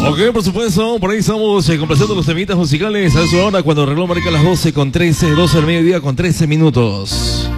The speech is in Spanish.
Ok, por supuesto, por ahí estamos complaciendo los temitas musicales a su hora cuando el reloj marca las 12 con 13, 12 del mediodía con 13 minutos.